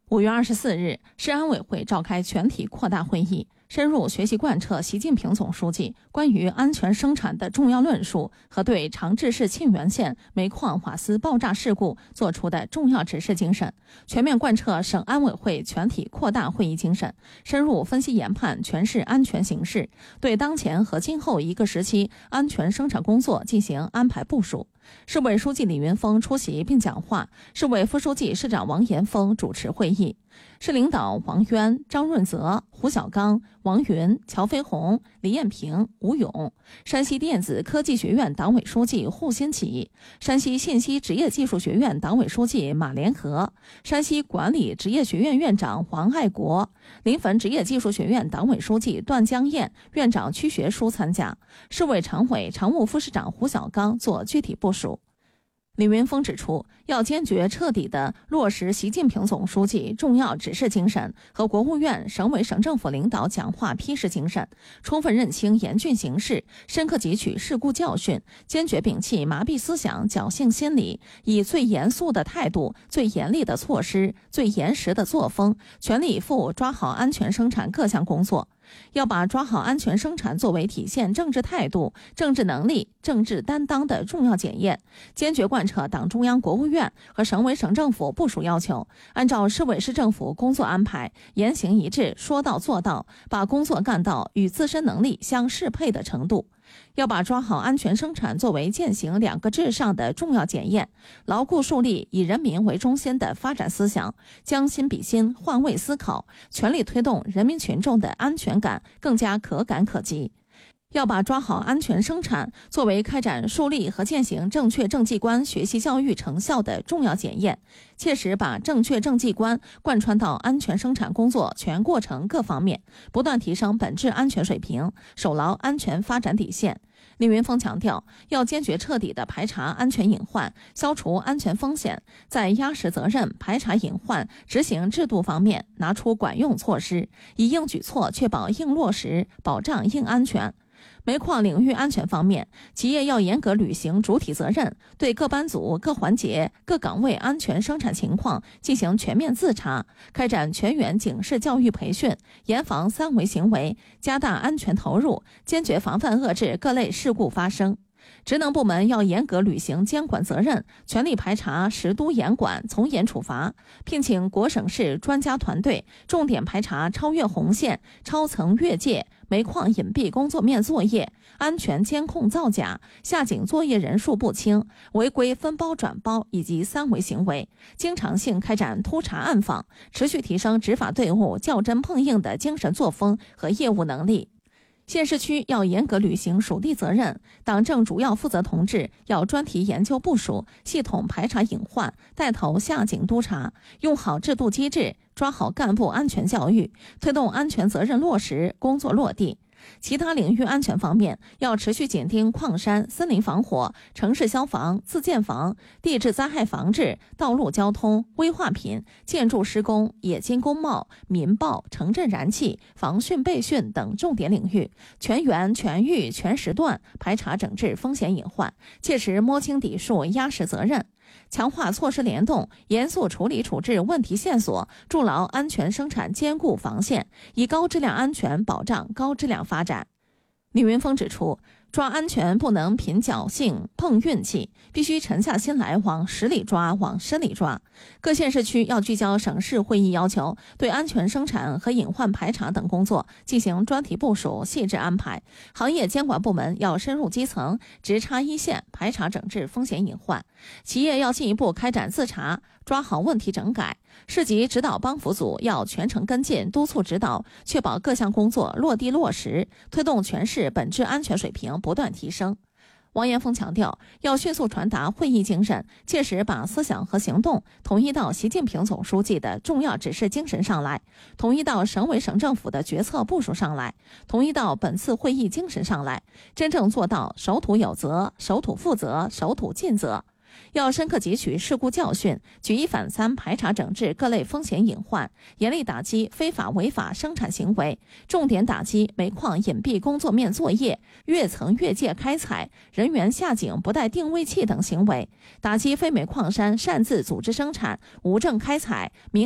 5月24日，市安委会召开全体扩大会议，深入学习贯彻习近平总书记关于安全生产的重要论述和对长治市沁源县煤矿瓦斯爆炸事故作出的重要指示精神，全面贯彻省安委会全体扩大会议精神，深入分析研判全市安全形势，对当前和今后一个时期安全生产工作进行安排部署。市委书记李云峰出席并讲话，市委副书记、市长王延峰主持会议。市领导王渊、张润泽、胡小刚、王云、乔飞鸿、李艳平、吴勇，山西电子科技学院党委书记胡新奇，山西信息职业技术学院党委书记马连和，山西管理职业学院院长黄爱国，临汾职业技术学院党委书记段江燕、院长曲学书参加。市委常委、常务副市长胡小刚做具体部署。李云峰指出，要坚决彻底地落实习近平总书记重要指示精神和国务院、省委省政府领导讲话批示精神，充分认清严峻形势，深刻汲取事故教训，坚决摒弃麻痹思想、侥幸心理，以最严肃的态度、最严厉的措施、最严实的作风，全力以赴抓好安全生产各项工作。要把抓好安全生产作为体现政治态度、政治能力、政治担当的重要检验，坚决贯彻党中央、国务院和省委省政府部署要求，按照市委市政府工作安排，言行一致，说到做到，把工作干到与自身能力相适配的程度。要把抓好安全生产作为践行两个至上的重要检验，牢固树立以人民为中心的发展思想，将心比心，换位思考，全力推动人民群众的安全感更加可感可及。要把抓好安全生产作为开展树立和践行正确政绩观学习教育成效的重要检验，切实把正确政绩观贯穿到安全生产工作全过程各方面，不断提升本质安全水平，守牢安全发展底线。李云峰强调，要坚决彻底地排查安全隐患，消除安全风险，在压实责任、排查隐患、执行制度方面拿出管用措施，以硬举措确保硬落实，保障硬安全。煤矿领域安全方面，企业要严格履行主体责任，对各班组、各环节、各岗位安全生产情况进行全面自查，开展全员警示教育培训，严防三违行为，加大安全投入，坚决防范遏制各类事故发生。职能部门要严格履行监管责任，全力排查实督严管，从严处罚，聘请国省市专家团队，重点排查超越红线、超层越界、煤矿隐蔽工作面作业、安全监控造假、下井作业人数不清、违规分包转包以及三违行为，经常性开展突查暗访，持续提升执法队伍较真碰硬的精神作风和业务能力。县市区要严格履行属地责任，党政主要负责同志要专题研究部署，系统排查隐患，带头下井督查，用好制度机制，抓好干部安全教育，推动安全责任落实，工作落地。其他领域安全方面，要持续紧盯矿山、森林防火、城市消防、自建防、地质灾害防治、道路交通、危化品、建筑施工、冶金工贸、民爆、城镇燃气、防汛备汛等重点领域，全员全域全时段排查整治风险隐患，切实摸清底数，压实责任。强化措施联动，严肃处理处置问题线索，筑牢安全生产坚固防线，以高质量安全保障高质量发展。李云峰指出，抓安全不能凭侥幸碰运气，必须沉下心来往实里抓，往深里抓。各县市区要聚焦省市会议要求，对安全生产和隐患排查等工作进行专题部署、细致安排。行业监管部门要深入基层，直插一线，排查整治风险隐患。企业要进一步开展自查，抓好问题整改。市级指导帮扶组要全程跟进，督促指导，确保各项工作落地落实，推动全市本质安全水平不断提升。王延峰强调，要迅速传达会议精神，切实把思想和行动统一到习近平总书记的重要指示精神上来，统一到省委省政府的决策部署上来，统一到本次会议精神上来，真正做到守土有责、守土负责、守土尽责。要深刻汲取事故教训，举一反三排查整治各类风险隐患，严厉打击非法违法生产行为，重点打击煤矿隐蔽工作面作业、越层越界开采、人员下井不带定位器等行为，打击非煤矿山擅自组织生产、无证开采、